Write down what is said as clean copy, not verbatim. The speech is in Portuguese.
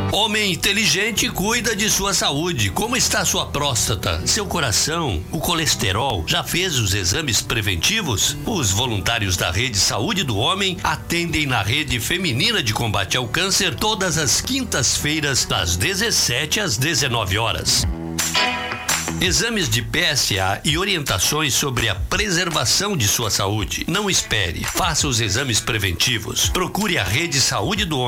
Homem inteligente cuida de sua saúde. Como está sua próstata, seu coração, o colesterol? Já fez os exames preventivos? Os voluntários da Rede Saúde do Homem atendem na Rede Feminina de Combate ao Câncer todas as quintas-feiras, das 17 às 19 horas. Exames de PSA e orientações sobre a preservação de sua saúde. Não espere. Faça os exames preventivos. Procure a Rede Saúde do Homem.